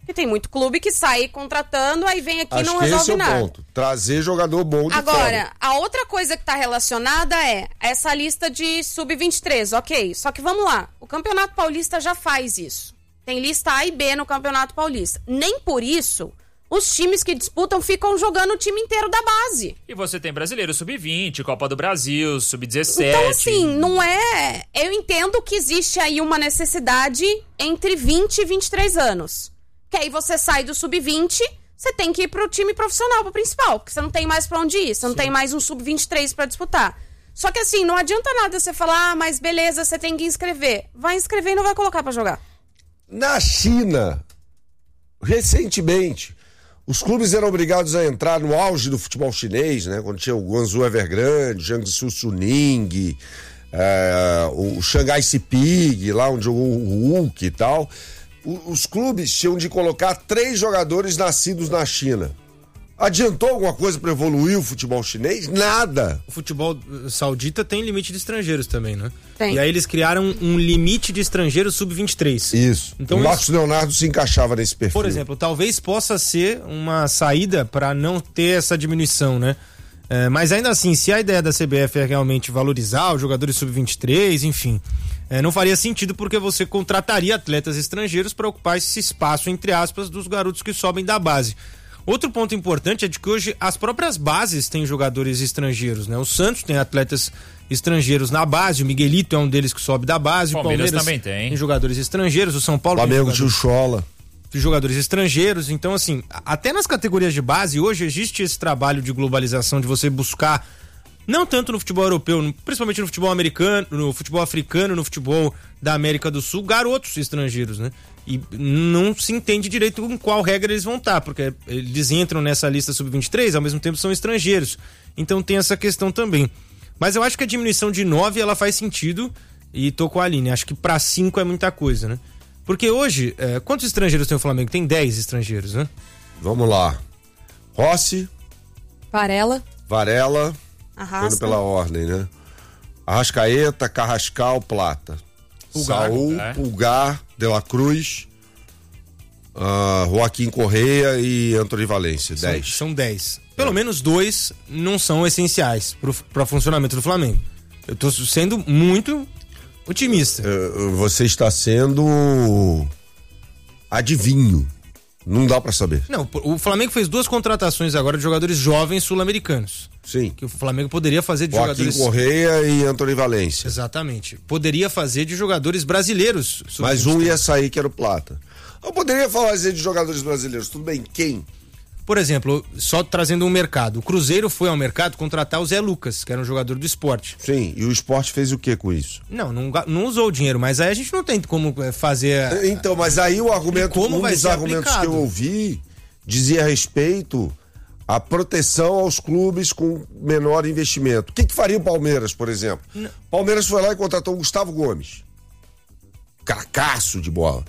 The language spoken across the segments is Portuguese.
E tem muito clube que sai contratando, aí vem aqui e não resolve nada. Esse é o ponto. Trazer jogador bom de Agora, fora. a outra coisa que tá relacionada é essa lista de sub-23, ok. Só que vamos lá, o Campeonato Paulista já faz isso. Tem lista A e B no Campeonato Paulista. Nem por isso os times que disputam ficam jogando o time inteiro da base. E você tem Brasileiro Sub-20, Copa do Brasil, Sub-17. Então, assim, não é... Eu entendo que existe aí uma necessidade entre 20 e 23 anos. Que aí você sai do Sub-20, você tem que ir pro time profissional, pro principal. Porque você não tem mais pra onde ir, você não tem mais um Sub-23 pra disputar. Só que assim, não adianta nada você falar, mas beleza, você tem que inscrever. Vai inscrever e não vai colocar pra jogar. Na China, recentemente, os clubes eram obrigados a entrar no auge do futebol chinês, né? Quando tinha o Guangzhou Evergrande, o Jiangsu Suning, o Shanghai Sipig, lá onde jogou o Hulk e tal. Os clubes tinham de colocar 3 jogadores nascidos na China. Adiantou alguma coisa para evoluir o futebol chinês? Nada. O futebol saudita tem limite de estrangeiros também, né? Tem. E aí eles criaram um limite de estrangeiros sub-23. Isso. Então, o Marcos Leonardo se encaixava nesse perfil. Por exemplo, talvez possa ser uma saída para não ter essa diminuição, né? Mas ainda assim, se a ideia da CBF é realmente valorizar os jogadores sub-23, enfim, não faria sentido porque você contrataria atletas estrangeiros para ocupar esse espaço, entre aspas, dos garotos que sobem da base. Outro ponto importante é de que hoje as próprias bases têm jogadores estrangeiros, né? O Santos tem atletas estrangeiros na base, o Miguelito é um deles que sobe da base, o Palmeiras também tem jogadores estrangeiros, o São Paulo Flamengo tinha o Chola. Jogadores estrangeiros. Então, assim, até nas categorias de base, hoje existe esse trabalho de globalização, de você buscar, não tanto no futebol europeu, principalmente no futebol americano, no futebol africano, no futebol da América do Sul, garotos estrangeiros, né? E não se entende direito em qual regra eles vão estar, porque eles entram nessa lista sub-23, ao mesmo tempo são estrangeiros. Então tem essa questão também. Mas eu acho que a diminuição de 9, ela faz sentido, e tô com a Aline, acho que pra 5 é muita coisa, né? Porque hoje, quantos estrangeiros tem o Flamengo? Tem 10 estrangeiros, né? Vamos lá. Rossi. Varela. Tô indo pela ordem, né? Arrascaeta, Carrascal, Plata. Pulgar, Saúl, Pulgar, De La Cruz, Joaquim Correia e Antony Valência. 10. São 10. Pelo menos 2 não são essenciais para o funcionamento do Flamengo. Eu tô sendo muito otimista. Você está sendo adivinho. Não dá pra saber. Não, o Flamengo fez 2 contratações agora de jogadores jovens sul-americanos. Sim. Que o Flamengo poderia fazer de Joaquim jogadores... Correia e Antony Valência. Exatamente. Poderia fazer de jogadores brasileiros. Mas um ia sair, que era o Plata. Eu poderia fazer de jogadores brasileiros. Tudo bem, quem? Por exemplo, só trazendo um mercado. O Cruzeiro foi ao mercado contratar o Zé Lucas, que era um jogador do Sport. Sim, e o Sport fez o que com isso? Não usou o dinheiro, mas aí a gente não tem como fazer... Então, mas aí o argumento, um dos argumentos que eu ouvi dizia a respeito à proteção aos clubes com menor investimento. O que faria o Palmeiras, por exemplo? O Palmeiras foi lá e contratou o Gustavo Gomes. Cracaço de bola.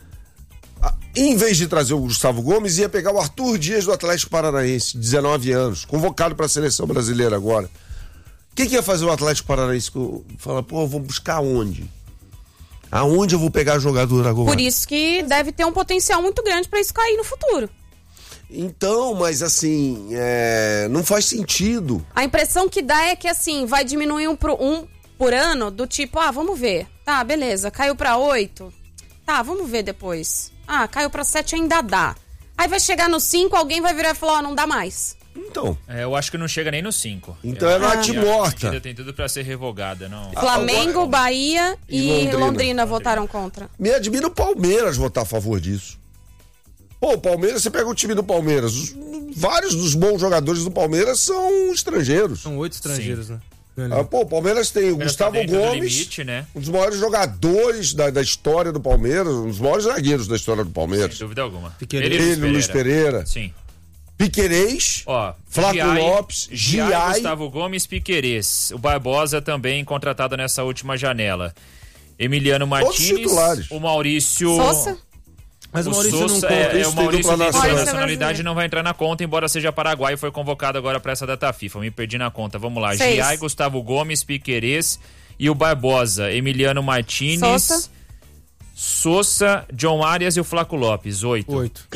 Em vez de trazer o Gustavo Gomes, ia pegar o Arthur Dias do Atlético Paranaense, 19 anos, convocado para a seleção brasileira agora. O que ia fazer o Atlético Paranaense? Fala, eu vou buscar onde? Aonde eu vou pegar jogador agora? Por isso que deve ter um potencial muito grande para isso cair no futuro. Então, mas assim, não faz sentido. A impressão que dá é que assim, vai diminuir um por ano, do tipo, vamos ver. Tá, beleza, caiu para 8. Tá, vamos ver depois. Caiu pra 7, ainda dá. Aí vai chegar no 5, alguém vai virar e falar, não dá mais. Então. Eu acho que não chega nem no 5. Então é natimorta. Ainda tem tudo pra ser revogada, não. Flamengo, Bahia e Londrina votaram contra. Me admira o Palmeiras votar a favor disso. O Palmeiras, você pega o time do Palmeiras, vários dos bons jogadores do Palmeiras são estrangeiros. São 8 estrangeiros, né? O Palmeiras tem o Gustavo Gomes, limite, né? Um dos maiores jogadores da história do Palmeiras, um dos maiores zagueiros da história do Palmeiras. Sem dúvida alguma. Ele, Luiz Pereira. Sim. Piquerez, Flávio Lopes, Giai, Gustavo Gomes, Piquerez. O Barbosa também contratado nessa última janela. Emiliano Martínez, o Maurício... Sosa? Mas o Maurício Sousa, não conta. o Maurício tem nacionalidade. nacionalidade, não vai entrar na conta, embora seja paraguaio, foi convocado agora para essa data FIFA. Me perdi na conta. Vamos lá. 6. Giai, Gustavo Gomes, Piquerez e o Barbosa. Emiliano Martínez, Sousa, John Arias e o Flaco Lopes. 8.